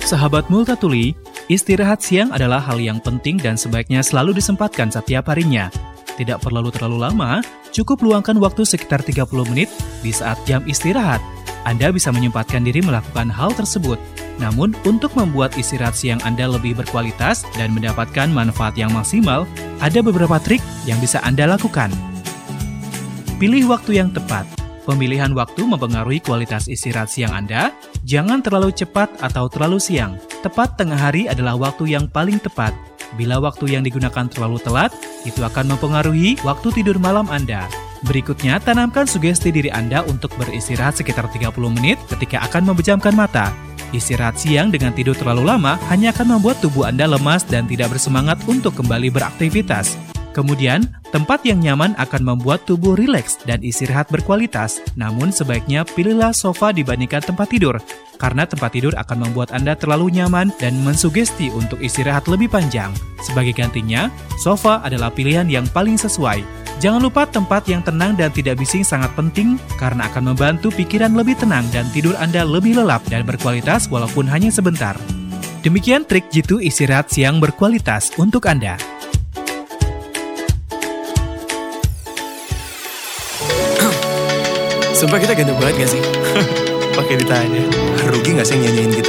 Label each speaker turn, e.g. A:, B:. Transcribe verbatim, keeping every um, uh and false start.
A: Sahabat Multatuli, istirahat siang adalah hal yang penting dan sebaiknya selalu disempatkan setiap harinya. Tidak perlu terlalu lama, cukup luangkan waktu sekitar tiga puluh menit di saat jam istirahat. Anda bisa menyempatkan diri melakukan hal tersebut. Namun, untuk membuat istirahat siang Anda lebih berkualitas dan mendapatkan manfaat yang maksimal, ada beberapa trik yang bisa Anda lakukan. Pilih waktu yang tepat. Pemilihan waktu mempengaruhi kualitas istirahat siang Anda. Jangan terlalu cepat atau terlalu siang. Tepat tengah hari adalah waktu yang paling tepat. Bila waktu yang digunakan terlalu telat, itu akan mempengaruhi waktu tidur malam Anda. Berikutnya, tanamkan sugesti diri Anda untuk beristirahat sekitar tiga puluh menit ketika akan memejamkan mata. Istirahat siang dengan tidur terlalu lama hanya akan membuat tubuh Anda lemas dan tidak bersemangat untuk kembali beraktivitas. Kemudian, tempat yang nyaman akan membuat tubuh rileks dan istirahat berkualitas. Namun, sebaiknya pilihlah sofa dibandingkan tempat tidur, karena tempat tidur akan membuat Anda terlalu nyaman dan mensugesti untuk istirahat lebih panjang. Sebagai gantinya, sofa adalah pilihan yang paling sesuai. Jangan lupa tempat yang tenang dan tidak bising sangat penting, karena akan membantu pikiran lebih tenang dan tidur Anda lebih lelap dan berkualitas walaupun hanya sebentar. Demikian trik jitu istirahat siang berkualitas untuk Anda.
B: Sumpah kita ganteng banget gak sih? Pakai ditanya.
C: Rugi gak sih nyanyiin kita